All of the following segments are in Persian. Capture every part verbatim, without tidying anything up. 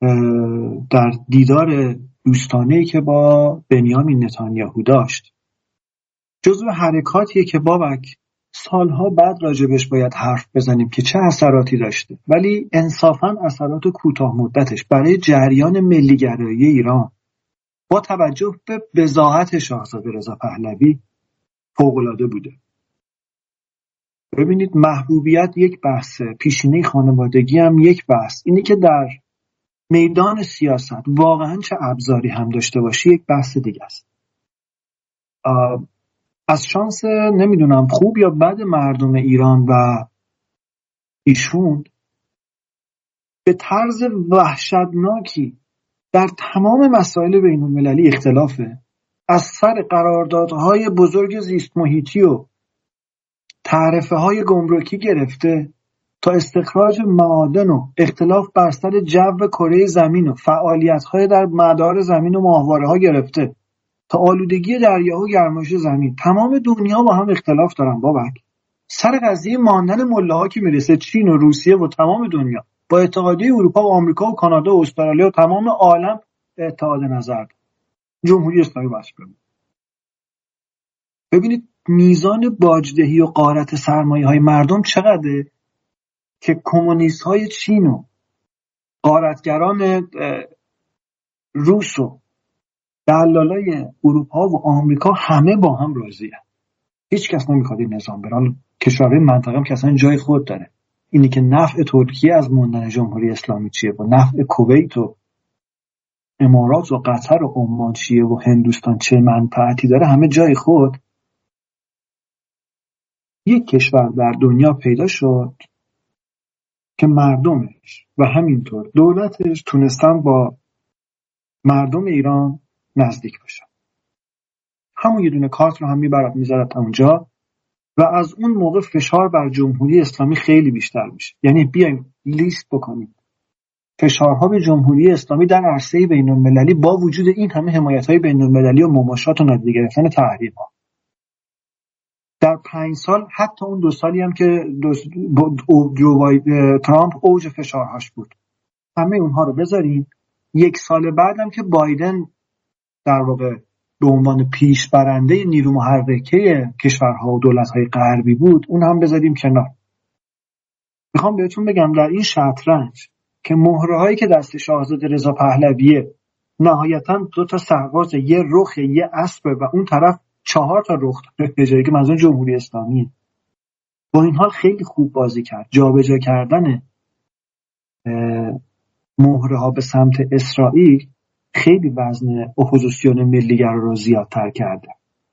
در دیدار دوستانه‌ای که با بنیامین نتانیاهو داشت، جزو حرکاتیه که بابک سالها بعد راجبش باید حرف بزنیم که چه اثراتی داشته، ولی انصافاً اثرات کوتاه مدتش برای جریان ملی‌گرایی ایران با توجه به بضاعت شاهزاده رضا پهلوی فوق‌العاده بوده. ببینید، محبوبیت یک بحثه، پیشینه خانوادگی هم یک بحث. اینی که در میدان سیاست واقعاً چه ابزاری هم داشته باشی یک بحث دیگه است. از شانس نمیدونم خوب یا بد مردم ایران و ایشون به طرز وحشتناکی در تمام مسائل بین المللی اختلافه، از سر قراردادهای بزرگ زیست محیطی و تعرفه های گمرکی گرفته تا استخراج معادن و اختلاف بر سر جو کره زمین و فعالیت های در مدار زمین و ماهواره ها گرفته تا آلودگی دریا و گرمایش زمین. تمام دنیا با هم اختلاف دارن بابک. سر قضیه ماندن ملاها که میرسه چین و روسیه و تمام دنیا با اتحادیه اروپا و آمریکا و کانادا و استرالیا و تمام عالم اتحاد نظر جمهوری اسلامی باشه. ببینید میزان باجدهی و غارت سرمایه های مردم چقدره که کمونیست های چین و غارتگران روس و دلالای اروپا و آمریکا همه با هم راضیه. هیچ کس نمیخواد این نظام بره. کشورهای منطقه هم که اصلا جای خود داره. اینی که نفع ترکیه از موندن جمهوری اسلامی چیه و نفع کویت و امارات و قطر و عمان چیه و هندوستان چه منفعتی داره همه جای خود. یک کشور در دنیا پیدا شد که مردمش و همینطور دولتش تونستن با مردم ایران نزدیک بشن. همون یه دونه کارت رو هم میبرد میذارد اونجا و از اون موقع فشار بر جمهوری اسلامی خیلی بیشتر میشه. یعنی بیایم لیست بکنیم فشارها به جمهوری اسلامی در عرصه بین المللی با وجود این همه حمایت‌های بین المللی و مماشات و نادیده گرفتن تحریم‌ها. در پنج سال، حتی اون دو سالی هم که جو ترامپ اوج فشارهاش بود، همه اونها رو بذاریم. یک سال بعدم که بایدن در واقع به عنوان پیش برنده نیرو محرکه کشورها و دولت‌های غربی بود، اون هم بذاریم کنار. میخوام بهتون بگم در این شطرنج که مهرهایی که دست شاهزاده رضا پهلویه نهایتاً دو تا سرباز، یه رخ، یه اسب و اون طرف چهار تا رخ داره به جایی که منظور جمهوری اسلامیه. با این حال خیلی خوب بازی کرد. جابجا کردن مهره‌ها به سمت اسرائیل خیلی وزن اپوزیسیون ملی‌گرا رو زیادتر کرده.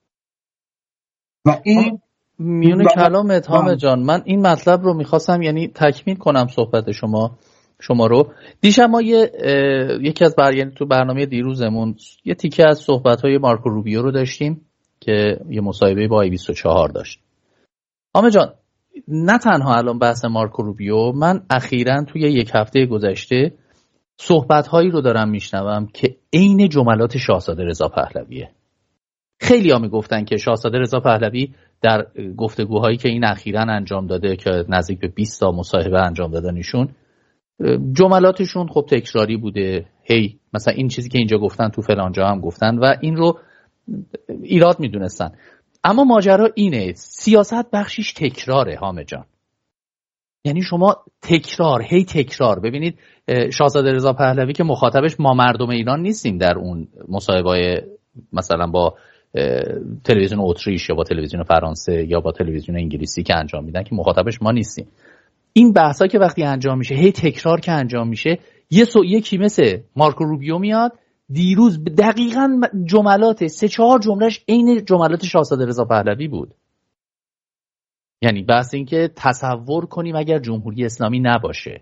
و این میونه کلامت حامد جان، من این مطلب رو میخواستم یعنی تکمیل کنم صحبت شما شما رو. دیشب ما یه یکی از بر... یعنی تو برنامه دیروزمون یه تیکه از صحبت‌های مارکو روبیو رو داشتیم که یه مصاحبه با آی بیست و چهار داشت. حامد جان، نه تنها الان بحث مارکو روبیو، من اخیراً توی یک هفته گذشته صحبت‌هایی رو دارم میشنوم که عین جملات شاهزاده رضا پهلویه. خیلی‌ها میگفتن که شاهزاده رضا پهلوی در گفتگوهایی که این اخیراً انجام داده که نزدیک به بیست تا مصاحبه انجام دادن ایشون، جملاتشون خب تکراری بوده. هی مثلا این چیزی که اینجا گفتن تو فلان جا هم گفتن و این رو ایراد میدونستن. اما ماجرا اینه، سیاست بخشیش تکراره حامد جان. یعنی شما تکرار، هی تکرار. ببینید شاهزاده رضا پهلوی که مخاطبش ما مردم ایران نیستیم در اون مصاحبه‌های مثلا با تلویزیون اتریش یا با تلویزیون فرانسه یا با تلویزیون انگلیسی که انجام میدن، که مخاطبش ما نیستیم. این بحثا که وقتی انجام میشه، هی تکرار که انجام میشه، یه سو یکی مثل مارکو روبیو میاد دیروز دقیقاً جملات سه چهار جملهش عین جملات شاهزاده رضا پهلوی بود. یعنی بحث این که تصور کنیم اگر جمهوری اسلامی نباشه،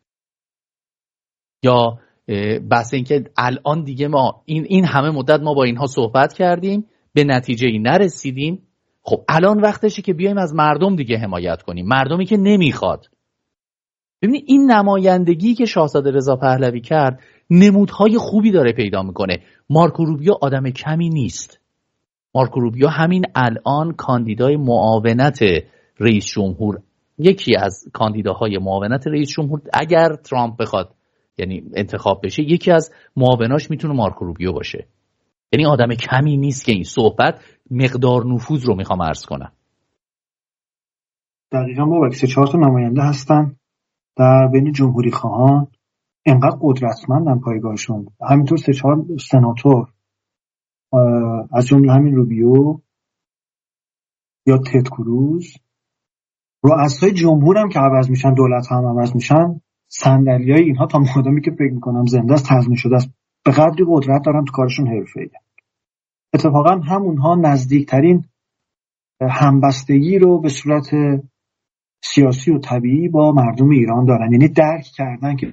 یا بحث این که الان دیگه ما این این همه مدت ما با اینها صحبت کردیم به نتیجه ای نرسیدیم، خب الان وقتشه که بیایم از مردم دیگه حمایت کنیم، مردمی که نمیخواد. ببینید این نمایندگی که شاهزاده رضا پهلوی کرد نمودهای خوبی داره پیدا میکنه. مارکو روبیو آدم کمی نیست. مارکو روبیو همین الان کاندیدای معاونت رئیس جمهور، یکی از کاندیداهای معاونت رئیس جمهور اگر ترامپ بخواد یعنی انتخاب بشه، یکی از معاوناش میتونه مارکو روبیو باشه. یعنی آدم کمی نیست که این صحبت مقدار نفوذ رو میخوام عرض کنم. دقیقا با سه چهار تا نماینده هستن در بین جمهوری خواهان، انقدر قدرتمندن پایگاهشون، همینطور سه چهار سناتور از جمله همین روبیو یا تد کروز، رؤسای جمهور هم که عوض میشن، دولت هم عوض میشن، صندلیای اینها تا مادامی که فکر میکنم زنده است تضمین شده است، به قدری قدرت دارن تو کارشون حرفه‌ایه. اتفاقا همونها نزدیکترین همبستگی رو به صورت سیاسی و طبیعی با مردم ایران دارن، یعنی درک کردن که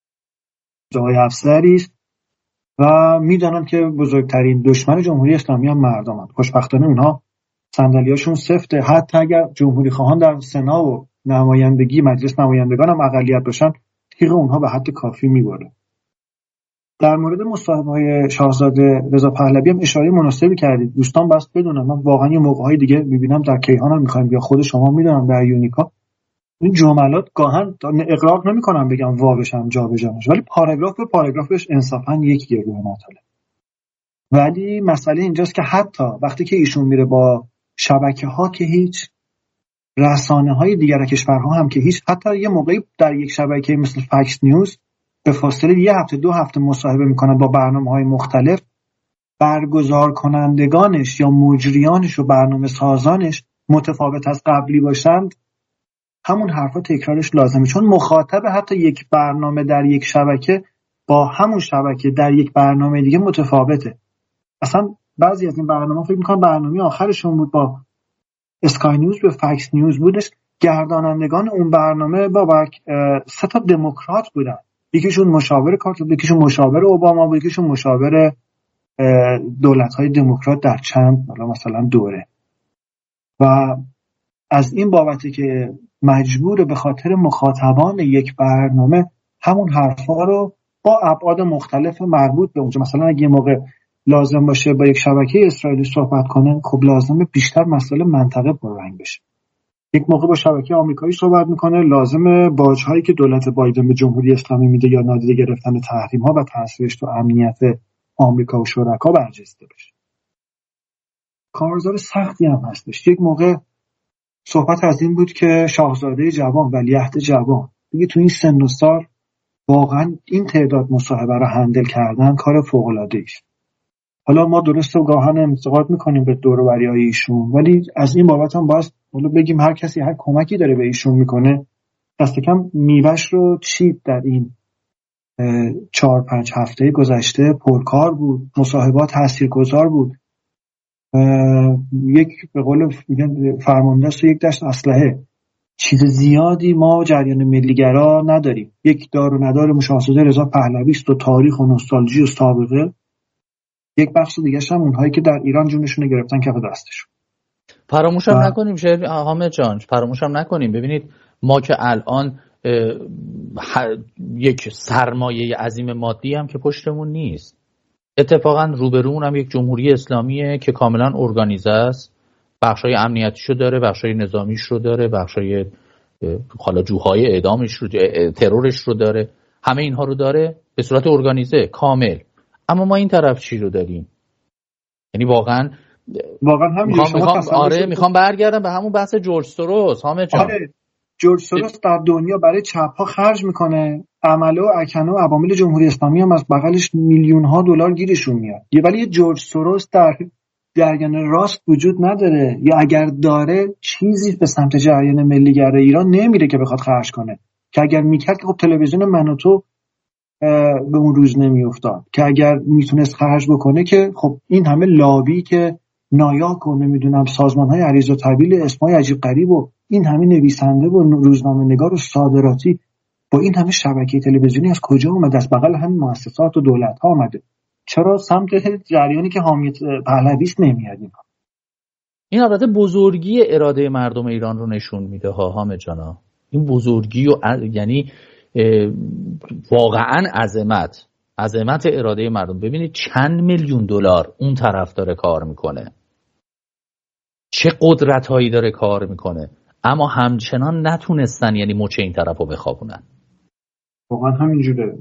جای افسری است و میدونن که بزرگترین دشمن جمهوری اسلامی هم مردمن. خوشبختانه اونها صندلیاشون سفته، حتی اگر جمهوری خواهان در سنا و نمایندگی مجلس نمایندگان هم اقلیت باشن، تیغ اونها به حد کافی میبره. در مورد مصاحبه‌های شاهزاده رضا پهلوی هم اشاره مناسبی کردید. دوستان بس بدونن، من واقعا یه موقع‌های دیگه میبینم در کیهان هم میخوایم یا خود شما میدونم در یونیکا این جملات گاهن اقراق نمی‌کنم بگم واوشم جا به جا، ولی پاراگراف به پاراگرافش انصافا یک گروه مطالب. ولی مسئله اینجاست که حتی وقتی که ایشون میره با شبکه‌ها که هیچ، رسانه‌های دیگر کشورها هم که هیچ، حتی یه موقعی در یک شبکه مثل فکس نیوز به فاصله یه هفته دو هفته مصاحبه میکنن با برنامه‌های مختلف، برگزار کنندگانش یا مجریانش و برنامه سازانش متفاوت از قبلی باشند، همون حرفا تکرارش لازمه، چون مخاطب حتی یک برنامه در یک شبکه با همون شبکه در یک برنامه دیگه متفاوته. اصلا بعضی از این برنامه فکر میکنم برنامه آخرشون بود با اسکای نیوز به فکس نیوز بودش، گردانندگان اون برنامه بابک سه تا دموکرات بودن، یکیشون مشاور کارتر، یکیشون مشاور اوباما بود، یکیشون مشاور دولت‌های دموکرات در چند مثلا دوره. و از این بابته که مجبور به خاطر مخاطبان یک برنامه همون حرفا رو با ابعاد مختلف مربوط به اونجا، مثلا اگه موقع لازم باشه با یک شبکه اسرائیلی صحبت کنه، خب لازمه بیشتر مسئله منطقه پررنگ بشه. یک موقع با شبکه آمریکایی صحبت میکنه، لازمه باج‌هایی که دولت بایدن به جمهوری اسلامی میده یا نادیده گرفتن تحریم‌ها و تاثیرش تو امنیت آمریکا و شرکا برجسته بشه. کارزار سختی هم هستش. یک موقع صحبت از این بود که شاهزاده جوان، ولیعهد جوان، دیگه تو این سن و سال واقعا این تعداد مصاحبه رو هندل کردن کار فوق‌العاده‌ای است. حالا ما درسته گاهن انتقاد میکنیم به دور و بریای ایشون، ولی از این بابت هم باید حالا بگیم هر کسی هر کمکی داره به ایشون میکنه دست کم میوه‌اش رو چید. در این چهار پنج هفته گذشته پرکار بود، مصاحبات تاثیرگذار بود. یک به قول فرمانده است و یک دشت اسلحه، چیز زیادی ما جریان ملیگرا نداریم. یک دار و ندار شاهزاده رضا پهلوی است و تاریخ و نوستالژی و سابقه. یک بخش دیگه هم اونهایی که در ایران جونشون گرفتن کف دستشون. فراموش هم نکنیم شهر حامد جان، فراموش هم نکنیم. ببینید ما که الان یک سرمایه عظیم مادی هم که پشتمون نیست، اتفاقا روبرومون هم یک جمهوری اسلامیه که کاملا ارگانیزه است، بخشای امنیتیشو داره، بخشای نظامیش رو داره، بخشای حالا جوهای اعدامش رو، ترورش رو داره، همه اینها رو داره به صورت ارگانیزه کامل. اما ما این طرف چی رو داریم؟ یعنی واقعا واقعا هم میخوام میخوام آره میخوام برگردم به همون بحث جورج سوروس. حامد جان، آره جورج سوروس در دنیا برای چپ ها خرج میکنه، عمله و اکنه و عوامل جمهوری اسلامی هم از بغلش میلیون ها دلار گیرشون میاد. یه ولی یه جورج سوروس در جریان راست وجود نداره، یا اگر داره چیزی به سمت جریان ملیگرا ایران نمیره که بخواد خرج کنه، که اگر میکرد که خب تلویزیون من و تو به اون روز نمیافتاد، که اگر میتونست خرج بکنه که خب این همه لابی که نایاک و نمیدونم سازمان‌های عریض و طویل اسمای عجیب غریب و این همه نویسنده و روزنامه نگار و صادراتی با این همه شبکه تلویزیونی از کجا اومده؟ از بغل همین مؤسسات و دولت‌ها اومده. چرا سمت جریانی که حامی پهلوی است نمیاد؟ این البته بزرگی اراده مردم ایران رو نشون میده ها حامد جانا. این بزرگی و یعنی واقعا عظمت عظمت اراده مردم. ببینید چند میلیون دلار اون طرف داره کار میکنه، چه قدرت هایی داره کار میکنه، اما همچنان نتونستن یعنی مچ این طرف رو بخوابونن. واقعا همینجوره.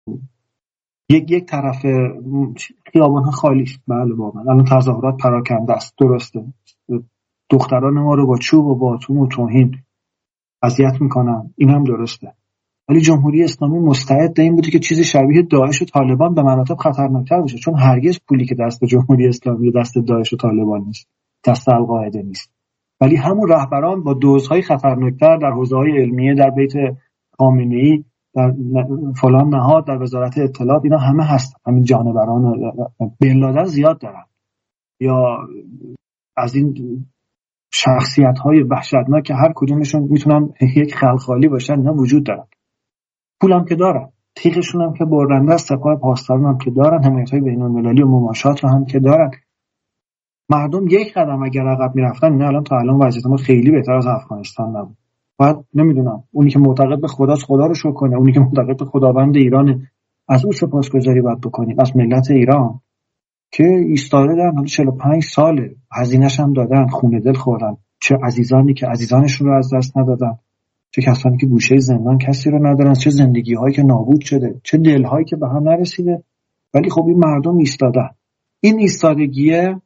یک یک طرف خیابان خالی، بله واقعا الان تظاهرات پراکنده است، درسته، دختران ما رو با چوب و باتوم و توهین اذیت میکنن، این هم درسته، ولی جمهوری اسلامی مستعد این بوده که چیزی شبیه داعش و طالبان به مراتب خطرناکتر بشه، چون هرگز پولی که دست جمهوری اسلامی دست داعش و طالبان نیست، دست القاعده نیست، ولی همون رهبران با دوزهای خطرناکتر در حوزه‌های علمیه، در بیت خامنه‌ای، در فلان نهاد، در وزارت اطلاعات، اینا همه هست. همین جانوران بن لادن زیاد دارن، یا از این شخصیت‌های وحشتناک که هر کدومشون میتونن یک خلخالی باشن، اینا وجود دارن. پولم که دارن، تیغشون هم که برنده است، سپاه پاسداران هم که دارن، حمایت‌های بین‌المللی و مماشات رو هم که دارن. مردم یک قدم اگر عقب میرفتن، اینا الان تا الان وضعیت ما خیلی بهتر از افغانستان نبود. بعد نمیدونم، اونی که معتقد به خداست خدا رو شکر کنه، اونی که معتقد به خداوند ایران از او سپاسگزاری باید بکنیم، از ملت ایران که ایستاده در حالا چهل و پنج ساله، هزینه‌ش هم دادن، خون دل خوردن، چه عزیزانی که عزیزانشون رو از دست ندادن، چه کسانی که گوشه زندان کسی رو ندارن، چه زندگی‌هایی که نابود شده، چه دل‌هایی که به هم نرسیده، ولی خب این مردم ایستادن. این ایستادگیه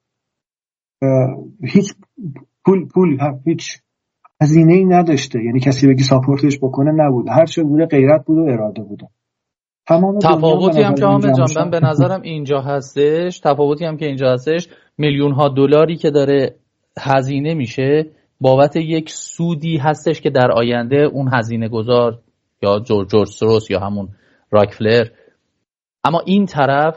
هیچ پول پول هیچ هزینه‌ای نداشته، یعنی کسی بگی ساپورتش بکنه نبود، هر چه بوده غیرت بود و اراده بوده. تمام تفاوتی هم که حامد جان من به نظرم اینجا هستش، تفاوتی هم که اینجا هستش، میلیون ها دلاری که داره هزینه میشه بابت یک سودی هستش که در آینده اون هزینه گذار یا جورج سوروس یا همون راکفلر، اما این طرف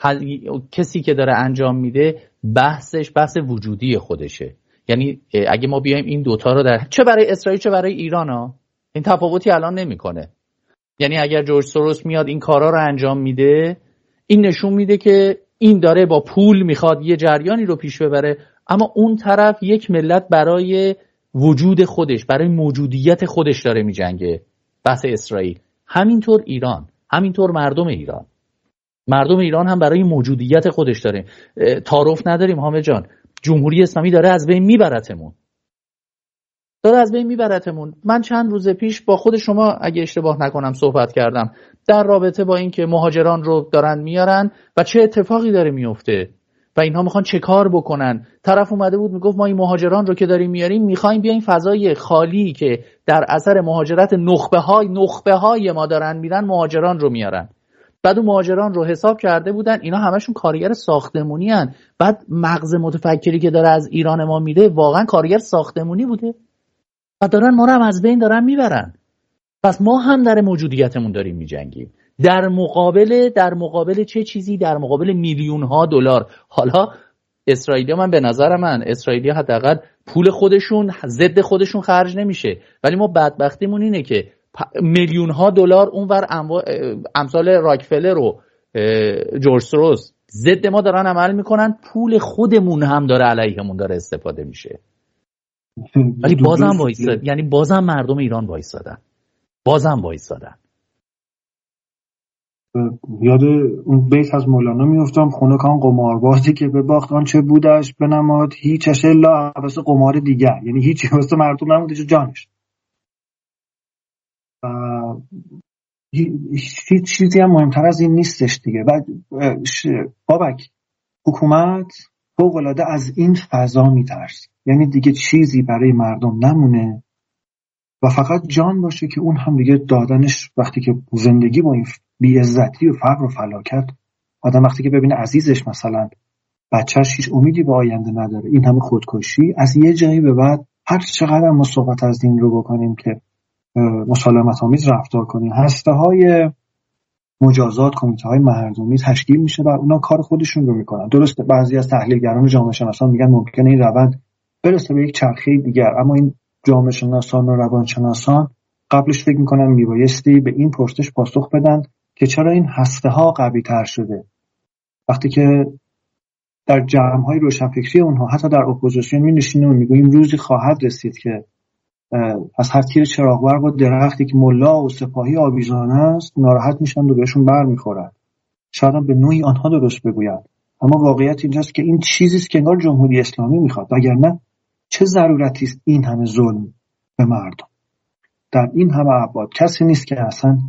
کسی که داره انجام میده بحثش بحث وجودی خودشه. یعنی اگه ما بیایم این دوتا رو در چه برای اسرائیل چه برای ایران ها این تفاوتی الان نمیکنه. یعنی اگر جورج سوروس میاد این کارا رو انجام میده، این نشون میده که این داره با پول میخواد یه جریانی رو پیش ببره، اما اون طرف یک ملت برای وجود خودش، برای موجودیت خودش داره میجنگه. بحث اسرائیل، همینطور ایران، همینطور مردم ایران. مردم ایران هم برای موجودیت خودش داره. تعارف نداریم حامد جان، جمهوری اسلامی داره از بین میبرتمون. داره از بین میبرتمون. من چند روز پیش با خود شما اگه اشتباه نکنم صحبت کردم در رابطه با این که مهاجران رو دارن میارن و چه اتفاقی داره میفته و اینها میخوان چه کار بکنن. طرف اومده بود میگفت ما این مهاجران رو که داریم میاریم میخوایم بیایم فضای خالی که در اثر مهاجرت نخبه های نخبه های ما دارن میرن مهاجران رو میارن. بعد اون مهاجران رو حساب کرده بودن اینا همشون کارگر ساختمونی هن. بعد مغز متفکری که داره از ایران ما میده واقعا کارگر ساختمونی بوده و دارن ما رو هم از بین دارن میبرن. پس ما هم در موجودیتمون داریم میجنگیم در مقابل در مقابل چه چیزی؟ در مقابل میلیون ها دلار. حالا اسرائیلیا، من به نظر من اسرائیلیا حداقل پول خودشون ضد خودشون خرج نمیشه، ولی ما بدبختیمون اینه که میلیون ها دلار اونور امثال راکفلر و جورج سوروس ضد ما دارن عمل میکنن، پول خودمون هم داره علیهمون داره استفاده میشه. ولی بازم وایساد، یعنی بازم مردم ایران وایسادن، بازم وایسادن. یاد اون بیت از مولانا میافتم، خونه کان قماربازی که بباخت آن چه بودش بنماد هیچش الا عباس قمار دیگر، یعنی هیچی واسه مردم نمونده چه جانش. هیچ چیزی هم مهمتر از این نیستش دیگه. بعد بابک حکومت فوق‌العاده از این فضا میترسه، یعنی دیگه چیزی برای مردم نمونه و فقط جان باشه که اون هم دیگه دادنش وقتی که زندگی با این بی‌عزتی و فقر و فلاکت، آدم وقتی که ببینه عزیزش مثلا بچه‌ش هیچ امیدی به آینده نداره، این همه خودکشی، از یه جایی به بعد هر چقدر ما صحبت از دین رو بکنیم که مسالمت آمیز رفتار کنیم، هسته‌های مجازات، کمیته‌های مردمی تشکیل میشه و اونا کار خودشون رو میکنن. درسته بعضی از تحلیلگران جامعه شناسان میگن ممکنه این روند برسه به یک چرخه دیگر، اما این جامعه شناسان و روانشناسان قبلش فکر میکنن میبایستی به این پرسش پاسخ بدن که چرا این هسته‌ها قوی‌تر شده. وقتی که در جمع‌های روشنفکری اونها حتی در اپوزیسیون می‌نشینیم و میگوییم روزی خواهد رسید که از هر تیر چراغور با درختی که ملا و سپاهی آویزانه است ناراحت میشن و بهشون بر میخورن. شاید به نوعی آنها درست بگویند، اما واقعیت اینجاست که این چیزی است که انگار جمهوری اسلامی میخواد، وگرنه چه ضرورتی است این همه ظلم به مردم در این همه ابعاد؟ کسی نیست که اصلا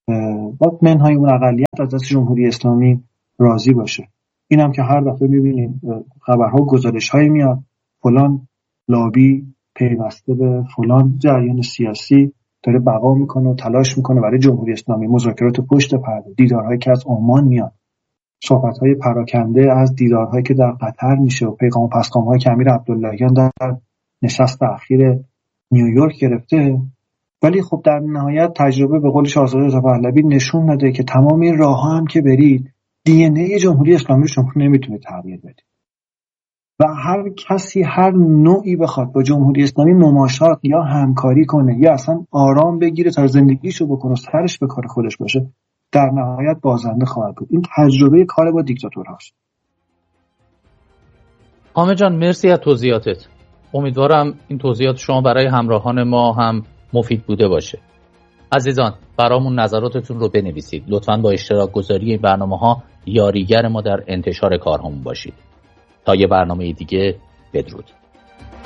باید منهای اون اقلیت از دست جمهوری اسلامی راضی باشه. این هم که هر دفعه میبینیم خبرها و گزارش‌هایی میاد فلان لابی پیوسته به فلان جریان سیاسی داره بقا میکنه و تلاش میکنه برای جمهوری اسلامی، مذاکرات پشت پرده، دیدارهایی که از عمان میاد، صحبت‌های پراکنده از دیدارهایی که در قطر میشه و پیغام و پسخام‌هایی که امیر عبداللهیان در نشست اخیر نیویورک گرفته. ولی خب در نهایت تجربه به قول شاهزاده رضا پهلوی نشون داده که تمام این راه‌ها هم که برید دی ان ای جمهوری اسلامی رو شما نمیتونه تغییر بدید و هر کسی هر نوعی بخواد با جمهوری اسلامی مماشات یا همکاری کنه یا اصلا آرام بگیره تا زندگیشو بکنه و سرش به کار خودش باشه در نهایت بازنده خواهد بود. این تجربه کار با دیکتاتورهاست. حامد جان مرسی از توضیحاتت. امیدوارم این توضیحات شما برای همراهان ما هم مفید بوده باشه. عزیزان برامون نظراتتون رو بنویسید. لطفاً با اشتراک گذاری این برنامه‌ها یاریگر ما در انتشار کارهامون باشید. تا یه برنامه دیگه بدرود.